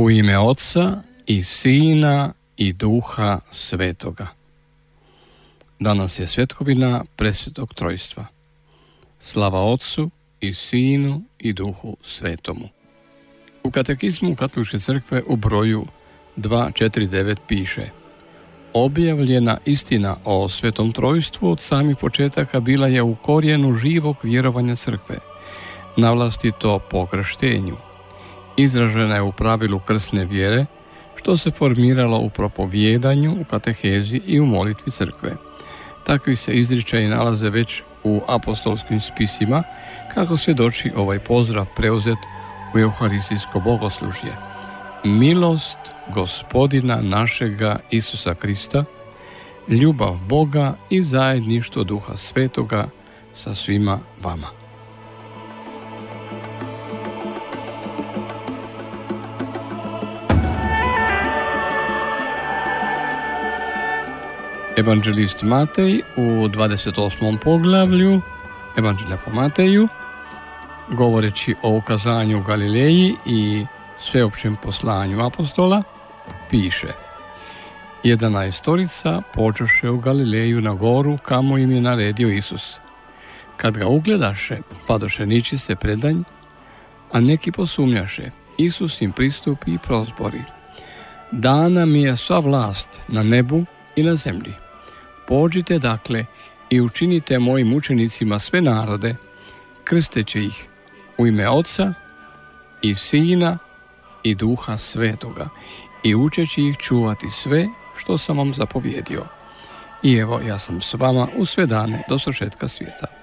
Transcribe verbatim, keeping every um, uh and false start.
U ime Oca i Sina i Duha Svetoga. Danas je svetkovina Presvetog Trojstva. Slava Otcu i Sinu i Duhu Svetomu. U katekizmu Katoličke crkve u broju dvjesto četrdeset devet piše: objavljena istina o Svetom Trojstvu od samih početaka bila je u korijenu živog vjerovanja crkve, navlastito po krštenju. Izražena je u pravilu krsne vjere, što se formiralo u propovijedanju, u katehezi i u molitvi crkve. Takvi se izričaji nalaze već u apostolskim spisima, kako svjedoči ovaj pozdrav preuzet u euharistijsko bogoslužje. Milost Gospodina našega Isusa Krista, ljubav Boga i zajedništvo Duha Svetoga sa svima vama. Evanđelist Matej u dvadeset osmom poglavlju Evanđelja po Mateju, govoreći o ukazanju u Galileji i sveopćem poslanju apostola, piše: jedanaestorica počeše u Galileju na goru, kamo im je naredio Isus. Kad ga ugledaše, padoše niči se predanj, a neki posumnjaše. Isus im pristupi i prozbori: dana mi je sva vlast na nebu i na zemlji. Pođite dakle i učinite mojim učenicima sve narode, krsteći ih u ime Oca i Sina i Duha Svetoga i učeći ih čuvati sve što sam vam zapovjedio. I evo, ja sam s vama u sve dane do svršetka svijeta.